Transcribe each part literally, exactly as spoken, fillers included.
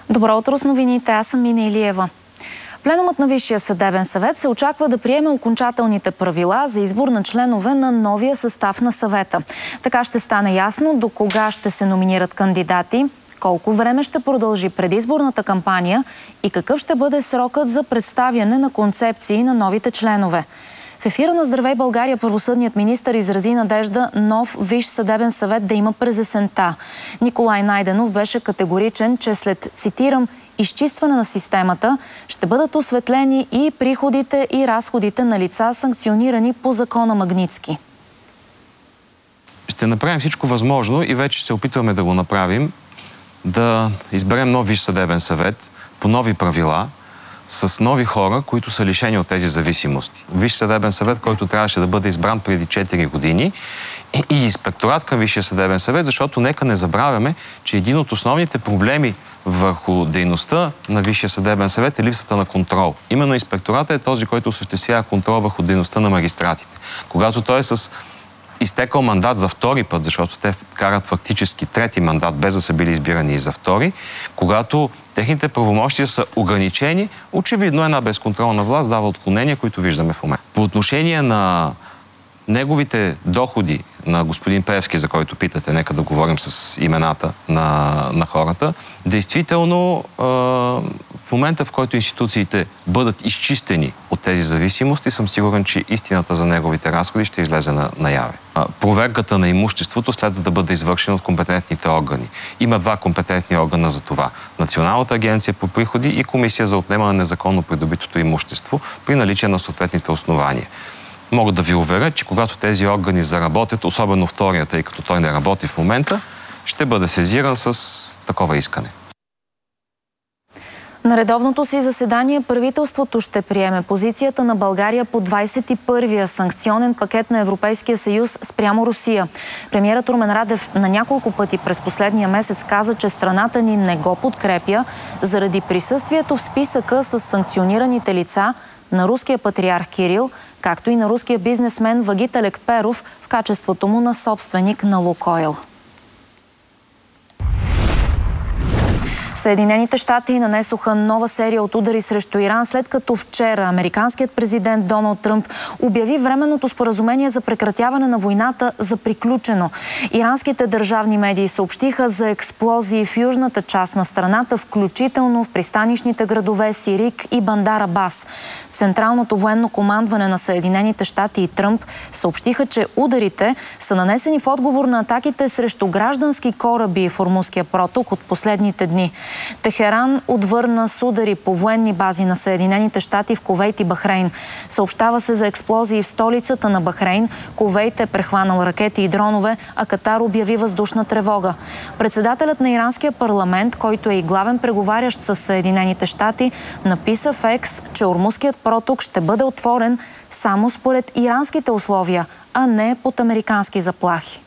Добро утро с новините, аз съм Мина Илиева. Пленумът на Висшия съдебен съвет се очаква да приеме окончателните правила за избор на членове на новия състав на съвета. Така ще стане ясно до кога ще се номинират кандидати, колко време ще продължи предизборната кампания и какъв ще бъде срокът за представяне на концепции на новите членове. В ефира на Здравей България правосъдният министър изрази надежда нов Висш съдебен съвет да има през есента. Николай Найденов беше категоричен, че след, цитирам, изчистване на системата ще бъдат осветлени и приходите и разходите на лица, санкционирани по закона Магнитски. Ще направим всичко възможно и вече се опитваме да го направим, да изберем нов Висш съдебен съвет по нови правила, с нови хора, които са лишени от тези зависимости. Висш съдебен съвет, който трябваше да бъде избран преди четири години, и инспекторат към Висшия съдебен съвет, защото нека не забравяме, че един от основните проблеми върху дейността на Висшия съдебен съвет е липсата на контрол. Именно инспектората е този, който осъществява контрол върху дейността на магистратите. Когато той е с изтекал мандат за втори път, защото те карат фактически трети мандат, без да са били избирани и за втори, когато техните правомощия са ограничени, очевидно една безконтролна власт дава отклонения, които виждаме в момента. По отношение на неговите доходи на господин Пеевски, за който питате, нека да говорим с имената на, на хората, действително в момента, в който институциите бъдат изчистени от тези зависимости, съм сигурен, че истината за неговите разходи ще излезе на, наяве. Проверката на имуществото следва да бъде извършена от компетентните органи. Има два компетентни органа за това. Националната агенция по приходи и Комисия за отнемане на незаконно придобитото имущество при наличие на съответните основания. Мога да ви уверя, че когато тези органи заработят, особено втория, тъй като той не работи в момента, ще бъде сезиран с такова искане. На редовното си заседание правителството ще приеме позицията на България по двадесет и първия санкционен пакет на Европейския съюз спрямо Русия. Премиерът Румен Радев на няколко пъти през последния месец каза, че страната ни не го подкрепя заради присъствието в списъка с санкционираните лица на руския патриарх Кирил, както и на руския бизнесмен Вагит Алекперов в качеството му на собственик на Лукойл. Съединените щати нанесоха нова серия от удари срещу Иран, след като вчера американският президент Доналд Тръмп обяви временното споразумение за прекратяване на войната за приключено. Иранските държавни медии съобщиха за експлозии в южната част на страната, включително в пристанищните градове Сирик и Бандар Абас. Централното военно командване на Съединените щати и Тръмп съобщиха, че ударите са нанесени в отговор на атаките срещу граждански кораби в Ормузския проток от последните дни. Техеран отвърна с удари по военни бази на Съединените щати в Кувейт и Бахрейн. Съобщава се за експлозии в столицата на Бахрейн. Кувейт е прехванал ракети и дронове, а Катар обяви въздушна тревога. Председателят на иранския парламент, който е и главен преговарящ с Съединените щати, написа в Екс, че Ормузският проток ще бъде отворен само според иранските условия, а не под американски заплахи.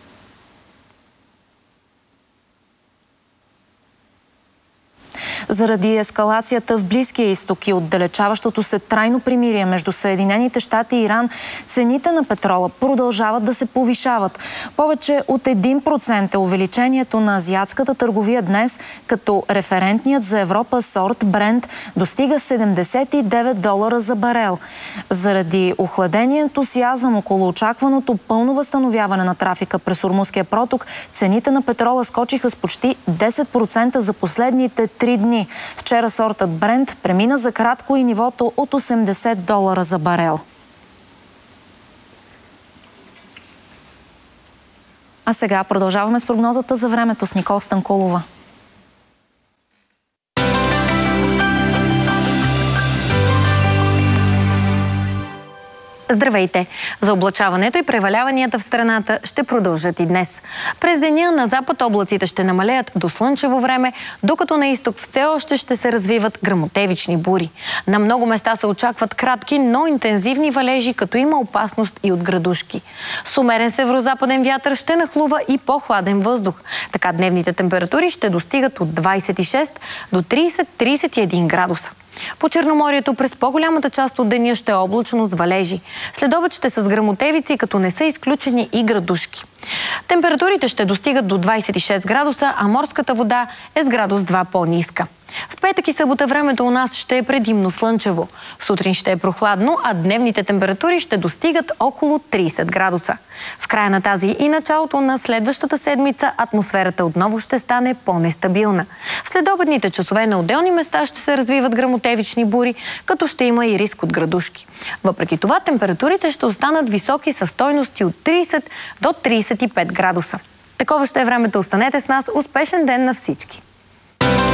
Заради ескалацията в Близкия изток и отдалечаващото се трайно примирие между Съединените щати и Иран, цените на петрола продължават да се повишават. Повече от един процент е увеличението на азиатската търговия днес, като референтният за Европа сорт Брент достига седемдесет и девет долара за барел. Заради охладения ентусиазъм около очакваното пълно възстановяване на трафика през Ормузския проток, цените на петрола скочиха с почти десет процента за последните три дни. Вчера сортът Брент премина за кратко и нивото от осемдесет долара за барел. А сега продължаваме с прогнозата за времето с Никол Станкулова. Здравейте! Заоблачаването и преваляванията в страната ще продължат и днес. През деня на запад облаците ще намалеят до слънчево време, докато на изток все още ще се развиват гръмотевични бури. На много места се очакват кратки, но интензивни валежи, като има опасност и от градушки. С умерен северозападен вятър ще нахлува и по-хладен въздух. Така дневните температури ще достигат от двадесет и шест до тридесет до тридесет и един градуса. По Черноморието през по-голямата част от деня ще е облачно с валежи. Следобед ще са с гръмотевици, като не са изключени и градушки. Температурите ще достигат до двадесет и шест градуса, а морската вода е с градус два по-ниска. В петък и събота времето у нас ще е предимно слънчево. Сутрин ще е прохладно, а дневните температури ще достигат около тридесет градуса. В края на тази и началото на следващата седмица атмосферата отново ще стане по-нестабилна. В следобедните часове на отделни места ще се развиват гръмотевични бури, като ще има и риск от градушки. Въпреки това, температурите ще останат високи със стойности от тридесет до тридесет и пет градуса. Такова ще е времето. Останете с нас. Успешен ден на всички!